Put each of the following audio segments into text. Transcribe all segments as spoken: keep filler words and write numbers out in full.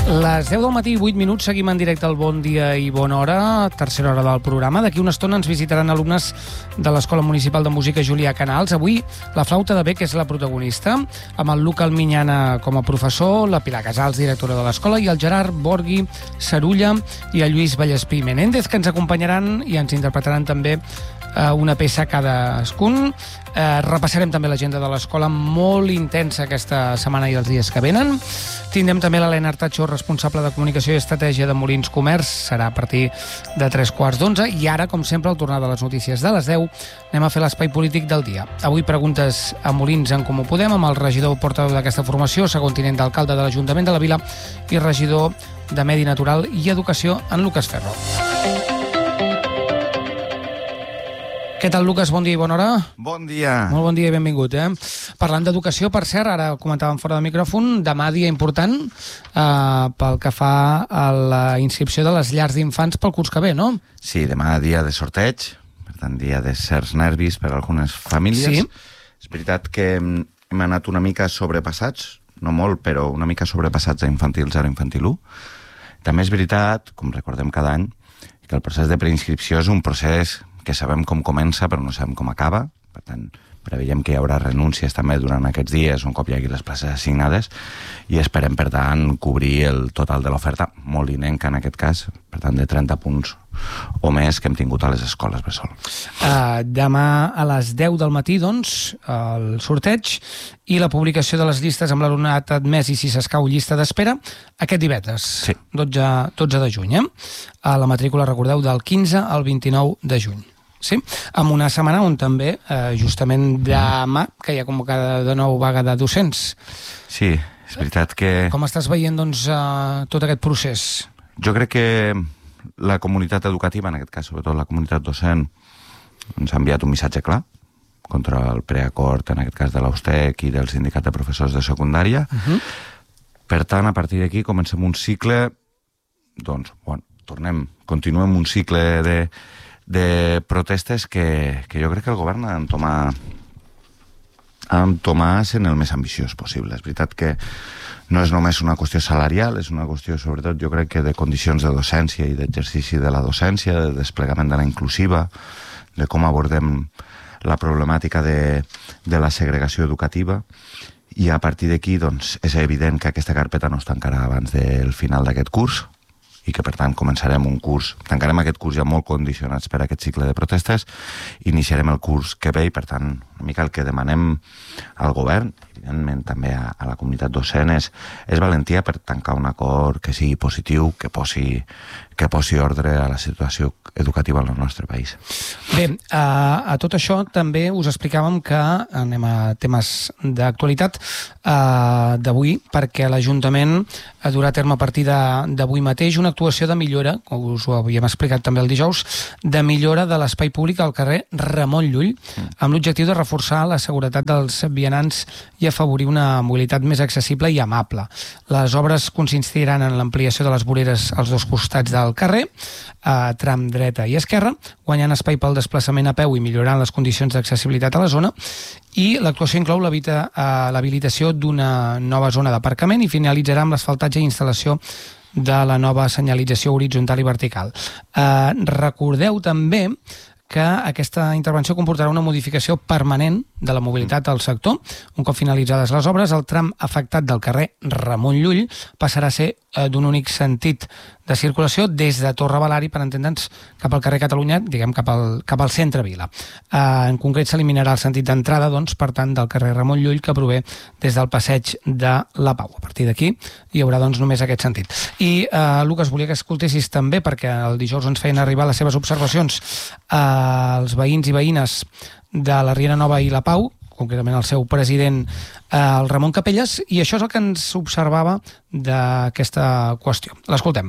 Les deu del matí i vuit minuts, seguim en directe al Bon Dia i Bona Hora, tercera hora del programa. D'aquí una estona ens visitaran alumnes de l'Escola Municipal de Música Julià Canals. Avui la flauta de bec és la protagonista, amb el Luca Alminyana com a professor, la Pilar Casals, directora de l'escola, i el Gerard Borghi Sarulla i el Lluís Vallespí Menéndez, que ens acompanyaran i ens interpretaran també una peça cadascun. Eh, repassarem també l'agenda de l'escola, molt intensa aquesta setmana i els dies que venen. Tindrem també l'Helena Artacho, responsable de comunicació i estratègia de Molins Comerç, serà a partir de tres quarts d'onze, i ara, com sempre, al tornar de les notícies de les deu, anem a fer l'espai polític del dia. Avui preguntes a Molins en Comú Podem, amb el regidor portaveu d'aquesta formació, segon tinent d'alcalde de l'Ajuntament de la Vila i regidor de Medi Natural i Educació, en Lucas Ferro. Què tal, Lucas? Bon dia i bona hora. Bon dia. Molt bon dia i benvingut. Eh? Parlant d'educació, per cert, ara comentàvem fora de micròfon, demà dia important eh, pel que fa a la inscripció de les llars d'infants pel curs que ve, no? Sí, demà dia de sorteig, per tant, dia de certs nervis per a algunes famílies. Sí. És veritat que hem anat una mica sobrepassats, no molt, però una mica sobrepassats a infantil zero, infantil u. També és veritat, com recordem cada any, que el procés de preinscripció és un procés que sabem com comença però no sabem com acaba. Per tant, preveiem que hi haurà renúncies també durant aquests dies un cop hi hagi les places assignades i esperem, per tant, cobrir el total de l'oferta, molt inenca en aquest cas, per tant, de trenta punts o més que hem tingut a les escoles bressol. Uh, demà a les deu del matí, doncs, el sorteig i la publicació de les llistes amb l'alumnat admès i, si s'escau, llista d'espera, aquest divendres, sí. dotze, dotze de juny. Eh? A la matrícula, recordeu, del quinze al vint-i-nou de juny. Sí, amb una setmana on també, eh, justament demà, que hi ha convocada de nou vaga de docents. Sí, és veritat que... Com estàs veient, doncs, eh, tot aquest procés? Jo crec que la comunitat educativa, en aquest cas, sobretot la comunitat docent, ens ha enviat un missatge clar contra el preacord, en aquest cas, de l'Austec i del sindicat de professors de secundària. Uh-huh. Per tant, a partir d'aquí comencem un cicle, doncs, bueno, tornem, continuem un cicle de... de protestes que, que jo crec que el govern ha d'entomar ha d'entomar sent el més ambiciós possible. És veritat que no és només una qüestió salarial, és una qüestió, sobretot, jo crec que de condicions de docència i d'exercici de la docència, de desplegament de la inclusiva, de com abordem la problemàtica de, de la segregació educativa, i a partir d'aquí, doncs, és evident que aquesta carpeta no es tancarà abans del final d'aquest curs, i que, per tant, començarem un curs, tancarem aquest curs ja molt condicionats per aquest cicle de protestes, iniciarem el curs que ve i, per tant, una mica el que demanem al govern, evidentment també a, a la comunitat docent, és, és valentia per tancar un acord que sigui positiu, que posi, que posi ordre a la situació educativa al nostre país. Bé, a, a tot això també us explicàvem que anem a temes d'actualitat eh, d'avui, perquè l'Ajuntament durà a terme a partir d'avui mateix una actuació de millora, com us ho havíem explicat també el dijous, de millora de l'espai públic al carrer Ramon Llull, amb l'objectiu de reforçar la seguretat dels vianants i afavorir una mobilitat més accessible i amable. Les obres consistiran en l'ampliació de les voreres als dos costats del carrer, a tram dreta i esquerra, guanyant espai pel desplaçament a peu i millorant les condicions d'accessibilitat a la zona, i l'actuació inclou l'habilitació d'una nova zona d'aparcament i finalitzarà amb l'asfaltatge i instal·lació de la nova senyalització horitzontal i vertical. Eh, recordeu també que aquesta intervenció comportarà una modificació permanent de la mobilitat al sector. Un cop finalitzades les obres, el tram afectat del carrer Ramon Llull passarà a ser eh, d'un únic sentit de circulació des de Torre Balari, per entendre'ns, cap al carrer Catalunya, diguem, cap al, cap al centre Vila. Eh, en concret, s'eliminarà el sentit d'entrada, doncs, per tant, del carrer Ramon Llull, que prové des del passeig de la Pau. A partir d'aquí hi haurà, doncs, només aquest sentit. I, eh, Lucas, volia que escoltessis també, perquè el dijous ens feien arribar les seves observacions eh, els veïns i veïnes de la Riera Nova i la Pau, concretament el seu president, eh, el Ramon Capelles, i això és el que ens observava d'aquesta qüestió. L'escoltem.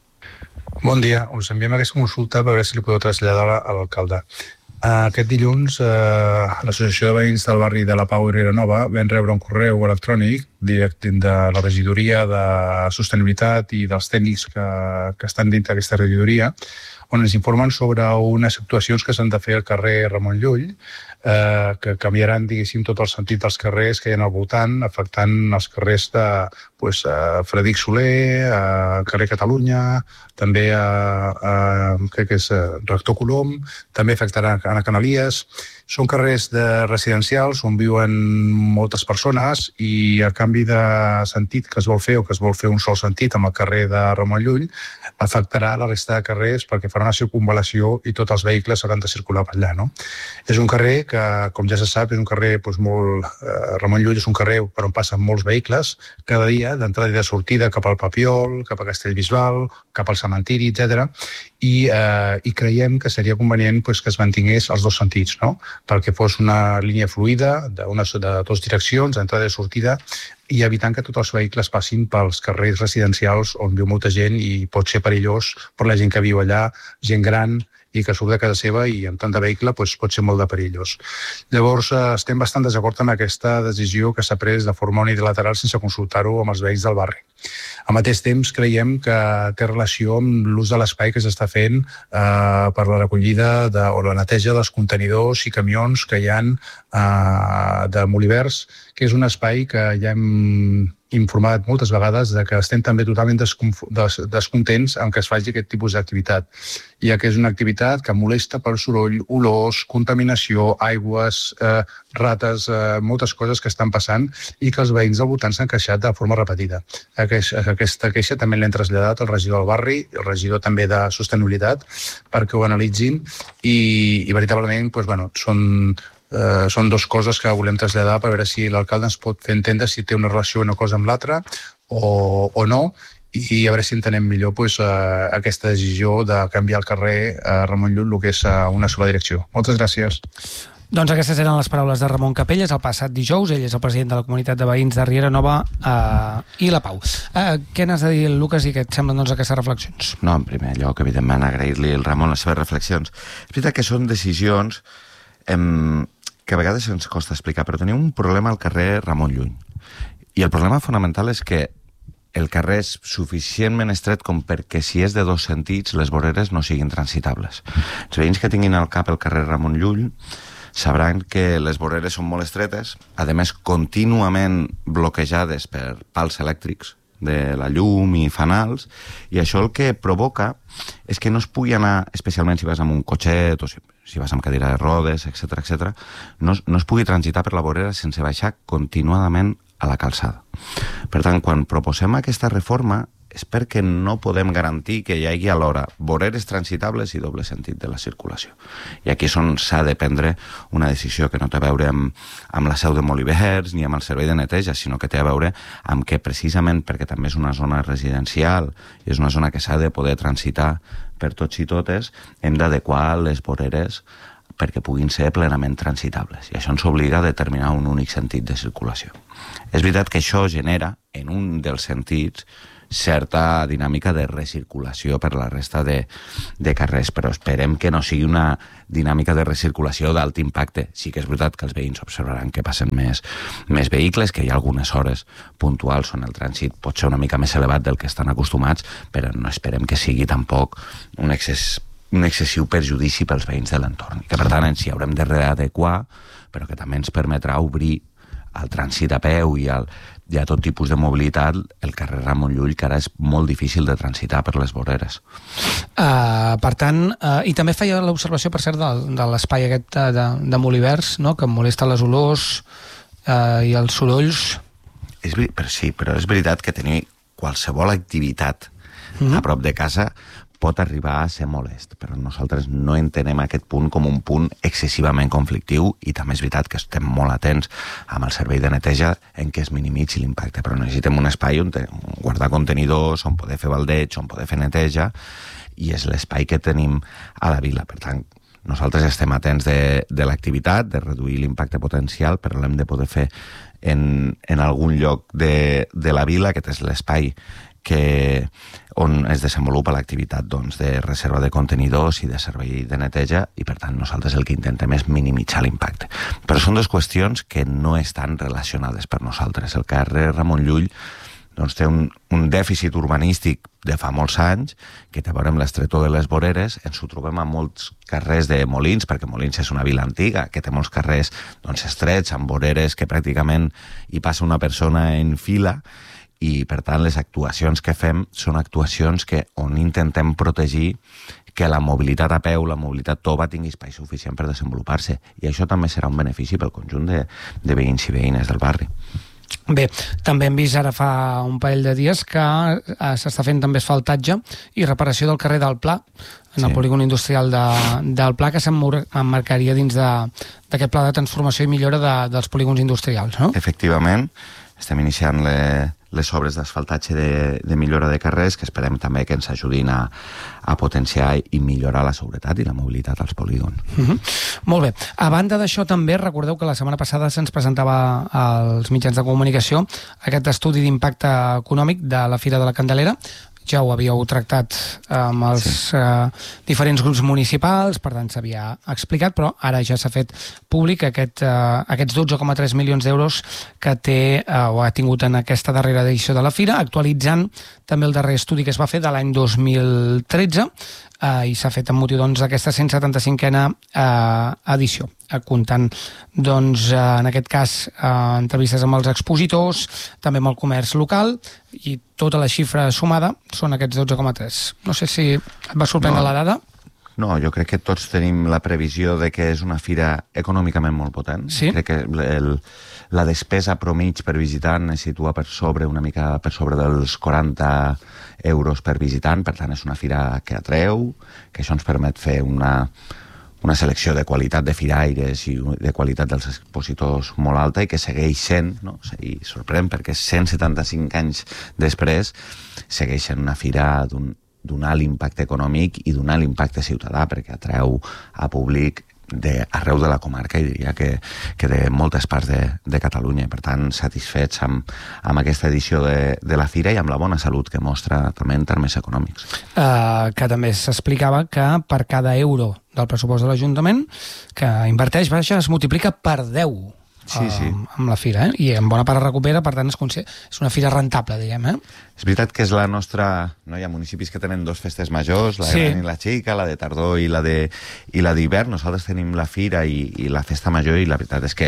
Bon dia, us enviem aquesta consulta per veure si li podeu traslladar a l'alcalde. Aquest dilluns, eh, l'Associació de Veïns del barri de la Pau i Riera Nova van rebre un correu electrònic direct de la regidoria de sostenibilitat i dels tècnics que, que estan dintre d'aquesta regidoria, on ens informen sobre unes actuacions que s'han de fer al carrer Ramon Llull, eh, que canviaran, diguéssim, tot el sentit dels carrers que hi ha al voltant, afectant els carrers de pues, eh, Frederic Soler, eh, carrer Catalunya, també a, a, crec que és a Rector Colom, també afectarà a Canalies. Són carrers de residencials on viuen moltes persones i a canvi de sentit que es vol fer o que es vol fer un sol sentit amb el carrer de Ramon Llull, afectarà la resta de carrers perquè farà una circunvalació i tots els vehicles hauran de circular per allà. No? És un carrer que, com ja se sap, és un carrer doncs, molt... Eh, Ramon Llull és un carrer per on passen molts vehicles cada dia, d'entrada i de sortida cap al Papiol, cap a Castellbisbal, cap al cementiri, etcètera. I, eh, i creiem que seria convenient pues, que es mantingués els dos sentits, no? Perquè fos una línia fluida de, una, de dues direccions, d'entrada i sortida, i evitant que tots els vehicles passin pels carrers residencials on viu molta gent i pot ser perillós per la gent que viu allà, gent gran i que surt de casa seva i amb tant de vehicle doncs, pot ser molt de perillós. Llavors, eh, estem bastant desacord amb aquesta decisió que s'ha pres de forma unilateral sense consultar-ho amb els veïns del barri. Al mateix temps, creiem que té relació amb l'ús de l'espai que s'està fent eh, per la recollida de, o la neteja dels contenidors i camions que hi ha eh, de Molivers, que és un espai que ja hem informat moltes vegades de que estem també totalment des, descontents en què es faci aquest tipus d'activitat, ja que és una activitat que molesta per soroll, olors, contaminació, aigües, eh, rates, eh, moltes coses que estan passant i que els veïns del voltant s'han queixat de forma repetida. Aquesta queixa també l'hem traslladat al regidor del barri, el regidor també de sostenibilitat, perquè ho analitzin i, i veritablement doncs, bueno, són... Uh, són dues coses que volem traslladar per veure si l'alcalde ens pot fer entendre si té una relació una cosa amb l'altra o, o no, i a veure si entenem millor pues, uh, aquesta decisió de canviar el carrer a Ramon Llull, el que és uh, una sola direcció. Moltes gràcies. Doncs aquestes eren les paraules de Ramon Capelles el passat dijous. Ell és el president de la comunitat de veïns de Riera Nova uh, i La Pau. Uh, què n'has de dir, Lucas, i què et semblen doncs, aquestes reflexions? No, en primer lloc, evidentment, agrair-li al Ramon les seves reflexions. És veritat que són decisions em, que a vegades ens costa explicar, però tenim un problema al carrer Ramon Llull. I el problema fonamental és que el carrer és suficientment estret com perquè si és de dos sentits les voreres no siguin transitables. Els veïns que tinguin al cap el carrer Ramon Llull sabran que les voreres són molt estretes, a més contínuament bloquejades per pals elèctrics de la llum i fanals, i això el que provoca és que no es pugui anar, especialment si vas amb un cotxet o si, si vas amb cadira de rodes, etcètera, etcètera, no, no es pugui transitar per la vorera sense baixar continuadament a la calçada. Per tant, quan proposem aquesta reforma és perquè no podem garantir que hi hagi alhora voreres transitables i doble sentit de la circulació. I aquí és on s'ha de prendre una decisió que no té a veure amb, amb la seu de Molivers ni amb el servei de neteja, sinó que té a veure amb que precisament perquè també és una zona residencial i és una zona que s'ha de poder transitar per tots i totes, hem d'adequar les voreres perquè puguin ser plenament transitables. I això ens obliga a determinar un únic sentit de circulació. És veritat que això genera, en un dels sentits, certa dinàmica de recirculació per la resta de, de carrers, però esperem que no sigui una dinàmica de recirculació d'alt impacte. Sí que és veritat que els veïns observaran que passen més, més vehicles, que hi ha algunes hores puntuals on el trànsit pot ser una mica més elevat del que estan acostumats, però no esperem que sigui tampoc un excés un excessiu perjudici pels veïns de l'entorn, que per tant ens hi haurem de readequar, però que també ens permetrà obrir al trànsit a peu i, al, i a tot tipus de mobilitat el carrer Ramon Llull, que ara és molt difícil de transitar per les voreres. Uh, per tant, uh, i també feia l'observació, per cert, de, de l'espai aquest de, de Molivers, no?, que em molesta les olors uh, i els sorolls. És, però sí, però és veritat que tenir qualsevol activitat mm-hmm. a prop de casa pot arribar a ser molest, però nosaltres no entenem aquest punt com un punt excessivament conflictiu, i també és veritat que estem molt atents amb el servei de neteja en què es minimitzi l'impacte, però necessitem un espai on guardar contenidors, on poder fer baldeig, on poder fer neteja, i és l'espai que tenim a la vila. Per tant, Nosaltres estem atents de, de l'activitat, de reduir l'impacte potencial, però l'hem de poder fer en, en algun lloc de, de la vila. Aquest és l'espai que, on es desenvolupa l'activitat doncs, de reserva de contenidors i de servei de neteja, i per tant nosaltres el que intentem és minimitzar l'impacte. Però són dues qüestions que no estan relacionades per nosaltres. El carrer Ramon Llull doncs, té un, un dèficit urbanístic de fa molts anys, que té a veure amb l'estretor de les voreres. Ens ho trobem a molts carrers de Molins, perquè Molins és una vila antiga, que té molts carrers doncs, estrets, amb voreres que pràcticament hi passa una persona en fila, i per tant les actuacions que fem són actuacions que on intentem protegir que la mobilitat a peu, la mobilitat tova tingui espai suficient per desenvolupar-se, i això també serà un benefici pel conjunt de, de veïns i veïnes del barri. Bé, també hem vist ara fa un parell de dies que eh, s'està fent també asfaltatge i reparació del carrer del Pla, en el sí. polígon industrial de, del Pla, que s'emmarcaria dins d'aquest pla de transformació i millora de, dels polígons industrials, no? Efectivament, estem iniciant le, les obres d'asfaltatge de, de millora de carrers, que esperem també que ens ajudin a, a potenciar i millorar la seguretat i la mobilitat als polígons. Uh-huh. Molt bé. A banda d'això també, recordeu que la setmana passada se'ns presentava als mitjans de comunicació aquest estudi d'impacte econòmic de la Fira de la Candelera. Ja ho havíeu tractat amb els sí. eh, diferents grups municipals, per tant s'havia explicat, però ara ja s'ha fet públic aquest, eh, aquests dotze coma tres milions d'euros que té eh, o ha tingut en aquesta darrera edició de la Fira, actualitzant també el darrer estudi que es va fer de l'any dos mil tretze, eh, i s'ha fet amb motiu doncs, d'aquesta cent setanta-cinquena eh, edició, eh, comptant doncs, eh, en aquest cas eh, entrevistes amb els expositors, també amb el comerç local, i tota la xifra sumada són aquests dotze coma tres. No sé si et va sorprendre no, la dada. No, jo crec que tots tenim la previsió de que és una fira econòmicament molt potent. Sí? Crec que el, la despesa promig per visitant es situa per sobre, una mica per sobre dels quaranta euros per visitant, per tant és una fira que atreu, que això ens permet fer una... una selecció de qualitat de firaires i de qualitat dels expositors molt alta, i que segueix sent, no? I sorprèn perquè cent setanta-cinc anys després segueix sent una fira d'un d'un alt impacte econòmic i d'un alt impacte ciutadà, perquè atreu a públic d'arreu de la comarca, i diria que, que de moltes parts de, de Catalunya. Per tant, satisfets amb, amb aquesta edició de, de la Fira i amb la bona salut que mostra també en termes econòmics. Uh, que també s'explicava que per cada euro del pressupost de l'Ajuntament que inverteix, vaja, es multiplica per deu. Sí, sí. Uh, amb la fira, eh? I en bona part es recupera, per tant és, és una fira rentable, diguem, eh? És veritat que és la nostra... No, hi ha municipis que tenen dos festes majors, la sí. gran i la xica, la de tardor i la de i la d'hivern. Nosaltres tenim la fira i, i la festa major, i la veritat és que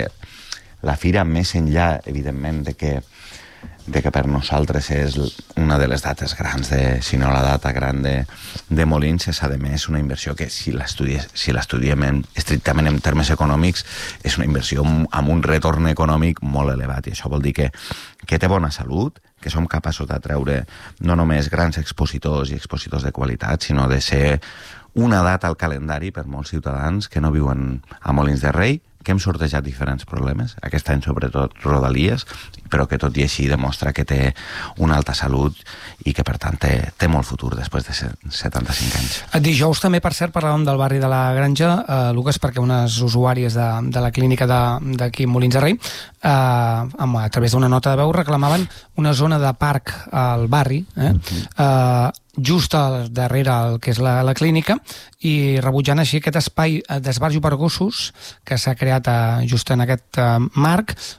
la fira, més enllà, evidentment, de que de que per nosaltres és una de les dates grans, de, si no la data gran de, de Molins, és a més una inversió que si l'estudiem si l'estudiem estrictament en termes econòmics és una inversió amb un retorn econòmic molt elevat, i això vol dir que, que té bona salut, que som capaços d'atreure no només grans expositors i expositors de qualitat, sinó de ser una data al calendari per molts ciutadans que no viuen a Molins de Rei, que hem sortejat diferents problemes, aquest any sobretot Rodalies, però que tot i així demostra que té una alta salut i que per tant té, té molt futur després de setanta-cinc anys. Dijous també, per cert, parlàvem del barri de la Granja, eh, Lucas, perquè unes usuàries de, de la clínica d'aquí Molins de Rei, eh, amb, a través d'una nota de veu, reclamaven una zona de parc al barri, eh, uh-huh. eh, just al darrere el que és la, la clínica, i rebutjant així aquest espai d'esbarjo per gossos que s'ha creat a, just en aquest uh, marc,